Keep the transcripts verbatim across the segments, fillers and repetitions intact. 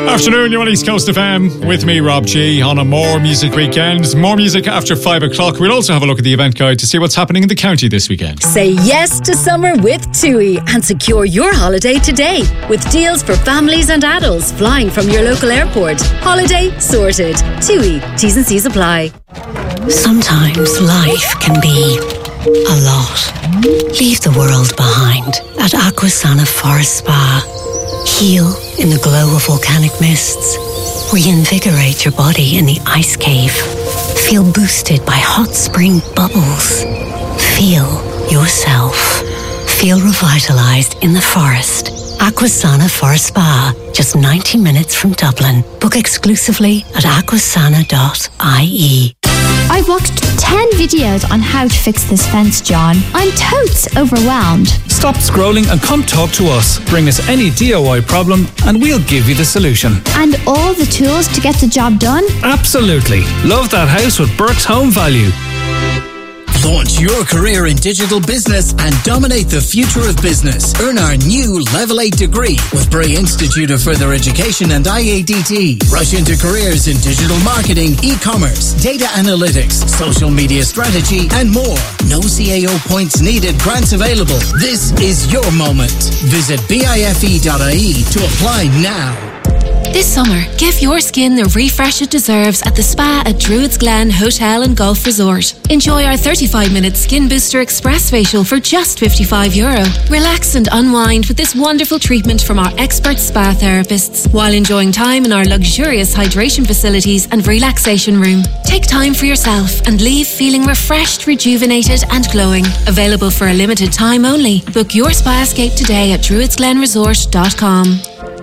Afternoon, you're on East Coast F M with me, Rob G, on a More Music weekend. More music after five o'clock. We'll also have a look at the event guide to see what's happening in the county this weekend. Say yes to summer with TUI and secure your holiday today with deals for families and adults flying from your local airport. Holiday sorted. TUI. T's and C's apply. Sometimes life can be a lot. Leave the world behind at Aquasana Forest Spa. Heal in the glow of volcanic mists. Reinvigorate your body in the ice cave. Feel boosted by hot spring bubbles. Feel yourself. Feel revitalized in the forest. Aquasana Forest Spa, just ninety minutes from Dublin. Book exclusively at aquasana dot I E. I've watched ten videos on how to fix this fence, John. I'm totes overwhelmed. Stop scrolling and come talk to us. Bring us any D I Y problem and we'll give you the solution. And all the tools to get the job done? Absolutely. Love that house with Burke's Home Value. Launch your career in digital business and dominate the future of business. Earn our new Level eight degree with Bray Institute of Further Education and I A D T. Rush into careers in digital marketing, e-commerce, data analytics, social media strategy, and more. No C A O points needed, grants available. This is your moment. Visit bife dot I E to apply now. This summer, give your skin the refresh it deserves at the spa at Druids Glen Hotel and Golf Resort. Enjoy our thirty-five minute Skin Booster Express facial for just fifty-five euro. Relax and unwind with this wonderful treatment from our expert spa therapists while enjoying time in our luxurious hydration facilities and relaxation room. Take time for yourself and leave feeling refreshed, rejuvenated and glowing. Available for a limited time only. Book your spa escape today at druids glen resort dot com.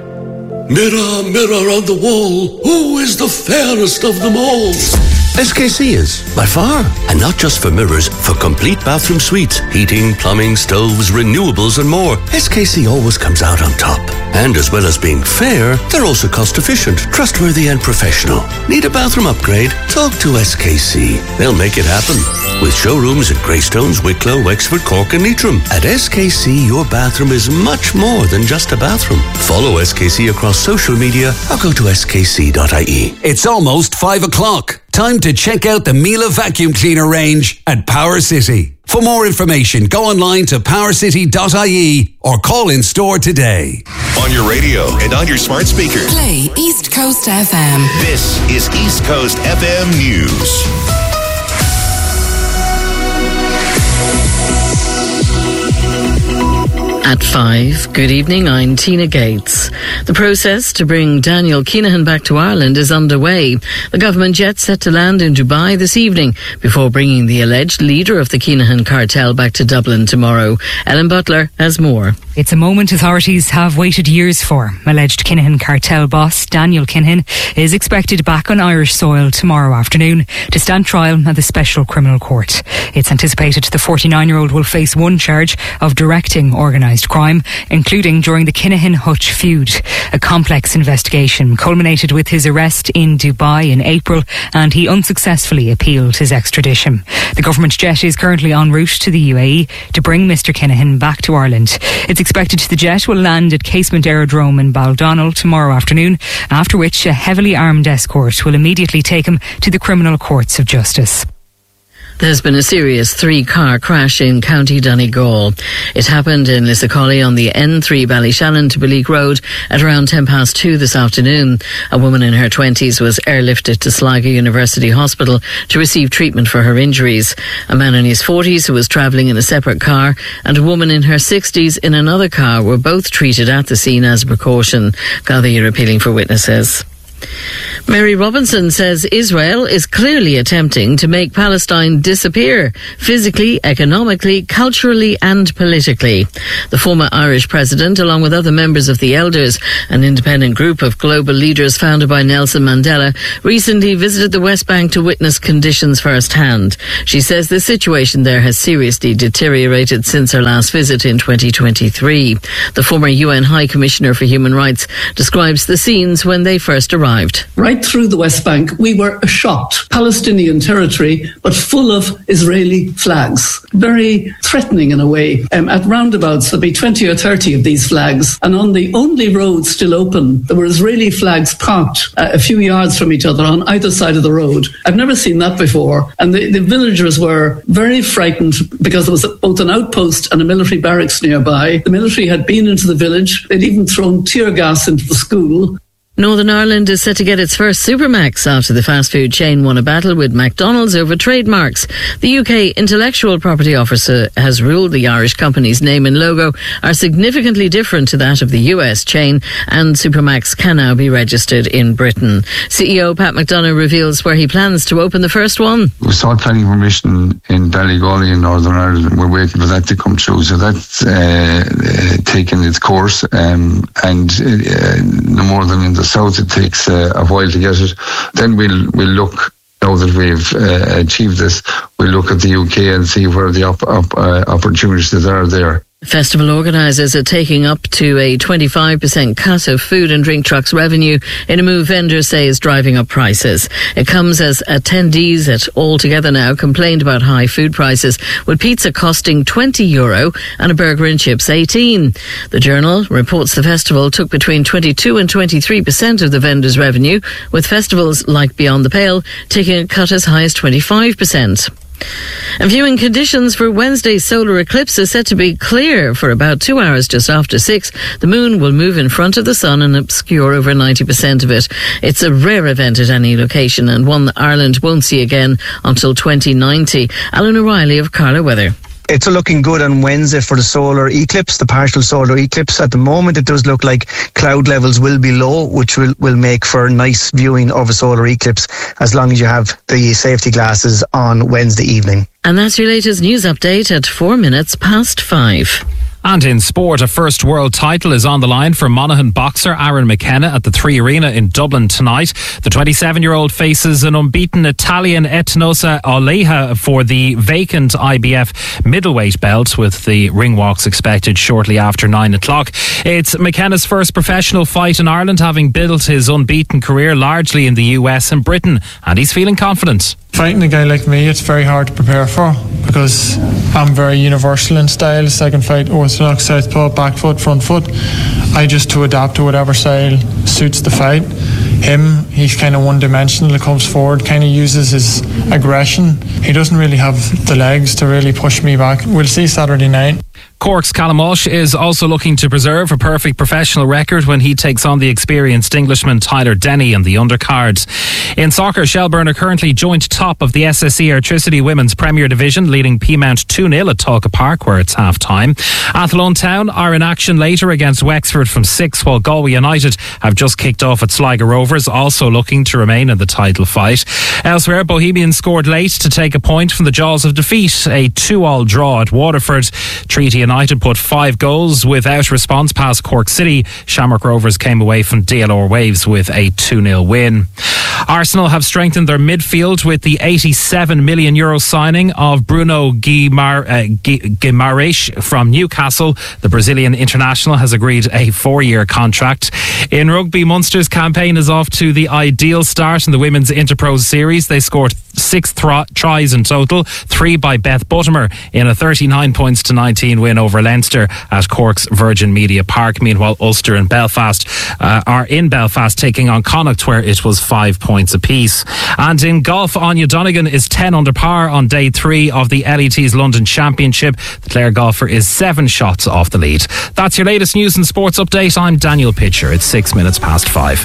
Mirror, mirror on the wall, who is the fairest of them all? S K C is, by far. And not just for mirrors, for complete bathroom suites, heating, plumbing, stoves, renewables and more. S K C always comes out on top. And as well as being fair, they're also cost efficient, trustworthy and professional. Need a bathroom upgrade? Talk to S K C. They'll make it happen. With showrooms in Greystones, Wicklow, Wexford, Cork and Leitrim. At S K C, your bathroom is much more than just a bathroom. Follow S K C across social media or go to s k c dot I E. It's almost five o'clock. Time to check out the Miele vacuum cleaner range at Power City. For more information, go online to power city dot I E or call in store today. On your radio and on your smart speaker. Play East Coast F M. This is East Coast F M News. At five, good evening, I'm Tina Gates. The process to bring Daniel Kinahan back to Ireland is underway. The government jet set to land in Dubai this evening before bringing the alleged leader of the Kinahan cartel back to Dublin tomorrow. Ellen Butler has more. It's a moment authorities have waited years for. Alleged Kinahan cartel boss Daniel Kinahan is expected back on Irish soil tomorrow afternoon to stand trial at the Special Criminal Court. It's anticipated the forty-nine-year-old will face one charge of directing organised crime, including during the Kinahan-Hutch feud. A complex investigation culminated with his arrest in Dubai in April, and he unsuccessfully appealed his extradition. The government jet is currently en route to the U A E to bring Mister Kinahan back to Ireland. It's expected the jet will land at Casement Aerodrome in Baldonnel tomorrow afternoon, after which a heavily armed escort will immediately take him to the criminal courts of justice. There's been a serious three-car crash in County Donegal. It happened in Lissacolly on the N three Ballyshannon to Beleek Road at around ten past two this afternoon. A woman in her twenties was airlifted to Sligo University Hospital to receive treatment for her injuries. A man in his forties who was travelling in a separate car and a woman in her sixties in another car were both treated at the scene as a precaution. Gardaí are appealing for witnesses. Mary Robinson says Israel is clearly attempting to make Palestine disappear, physically, economically, culturally and politically. The former Irish president, along with other members of the Elders, an independent group of global leaders founded by Nelson Mandela, recently visited the West Bank to witness conditions firsthand. She says the situation there has seriously deteriorated since her last visit in twenty twenty-three. The former U N High Commissioner for Human Rights describes the scenes when they first arrived. Right right through the West Bank, we were a shocked Palestinian territory, but full of Israeli flags. Very threatening in a way. Um, at roundabouts, there'll be twenty or thirty of these flags. And on the only road still open, there were Israeli flags parked uh, a few yards from each other on either side of the road. I've never seen that before. And the, the villagers were very frightened because there was both an outpost and a military barracks nearby. The military had been into the village. They'd even thrown tear gas into the school. Northern Ireland is set to get its first Supermax after the fast food chain won a battle with McDonald's over trademarks. The U K Intellectual Property Office has ruled the Irish company's name and logo are significantly different to that of the U S chain, and Supermax can now be registered in Britain. C E O Pat McDonough reveals where he plans to open the first one. We sought planning permission in Ballygawley in Northern Ireland. We're waiting for that to come through. So that's uh, uh, taken its course, um, and uh, no more than in the south it takes uh, a while to get it. Then we'll we'll look, now that we've uh, achieved this, we'll look at the U K and see where the op- op- uh, opportunities are there. Festival organisers are taking up to a twenty-five percent cut of food and drink trucks revenue in a move vendors say is driving up prices. It comes as attendees at All Together Now complained about high food prices, with pizza costing twenty euro and a burger and chips eighteen. The Journal reports the festival took between twenty-two and twenty-three percent of the vendors' revenue, with festivals like Beyond the Pale taking a cut as high as twenty-five percent. And viewing conditions for Wednesday's solar eclipse is set to be clear for about two hours just after six. The moon will move in front of the sun and obscure over ninety percent of it. It's a rare event at any location and one that Ireland won't see again until twenty ninety. Alan O'Reilly of Carlow Weather. It's looking good on Wednesday for the solar eclipse, the partial solar eclipse. At the moment, it does look like cloud levels will be low, which will, will make for nice viewing of a solar eclipse as long as you have the safety glasses on Wednesday evening. And that's your latest news update at four minutes past five. And in sport, a first world title is on the line for Monaghan boxer Aaron McKenna at the Three Arena in Dublin tonight. The twenty-seven-year-old faces an unbeaten Italian Etnosa Oleja for the vacant I B F middleweight belt, with the ring walks expected shortly after nine o'clock. It's McKenna's first professional fight in Ireland, having built his unbeaten career largely in the U S and Britain, and he's feeling confident. Fighting a guy like me, it's very hard to prepare for because I'm very universal in styles. I can fight orthodox, southpaw, back foot, front foot. I just to adapt to whatever style suits the fight. Him, he's kind of one-dimensional. He comes forward, kind of uses his aggression. He doesn't really have the legs to really push me back. We'll see Saturday night. Cork's Callum Walsh is also looking to preserve a perfect professional record when he takes on the experienced Englishman Tyler Denny in the undercards. In soccer, Shelburne are currently joint top of the S S E Airtricity Women's Premier Division, leading Peamount two nil at Talca Park, where it's half-time. Athlone Town are in action later against Wexford from six, while Galway United have just kicked off at Sligo Rovers, also looking to remain in the title fight. Elsewhere, Bohemian scored late to take a point from the jaws of defeat. A two-all draw at Waterford. Treaty United put five goals without response past Cork City. Shamrock Rovers came away from D L R Waves with a two nil win. Arsenal have strengthened their midfield with the eighty-seven million euro signing of Bruno Guimar- uh, Guimaraes from Newcastle. The Brazilian international has agreed a four-year contract. In rugby, Munster's campaign is off to the ideal start in the Women's Interpros Series. They scored six thro- tries in total, three by Beth Buttimer in a thirty-nine points to nineteen win over Leinster at Cork's Virgin Media Park. Meanwhile, Ulster and Belfast uh, are in Belfast taking on Connacht, where it was five points apiece. And in golf, Anya Donegan is ten under par on day three of the L E T's London Championship. The Clare golfer is seven shots off the lead. That's your latest news and sports update. I'm Daniel Pitcher. It's six minutes past five.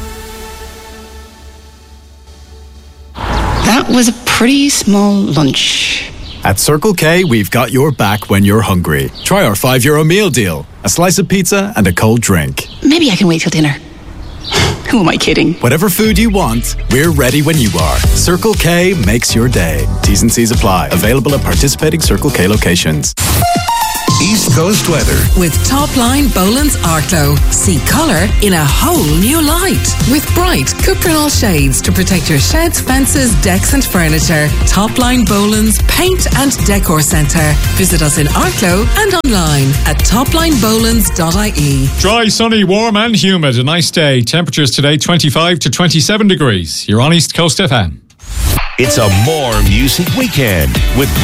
That was a pretty small lunch. At Circle K, we've got your back when you're hungry. Try our five euro meal deal. A slice of pizza and a cold drink. Maybe I can wait till dinner. Who am I kidding? Whatever food you want, we're ready when you are. Circle K makes your day. T's and C's apply. Available at participating Circle K locations. East Coast weather. With Topline Boland's Arklow. See colour in a whole new light. With bright Cuprinol shades to protect your sheds, fences, decks and furniture. Topline Boland's Paint and Decor Centre. Visit us in Arklow and online at topline bolands dot I E. Dry, sunny, warm and humid. A nice day. Temperatures today twenty-five to twenty-seven degrees. You're on East Coast F M. It's a More Music Weekend with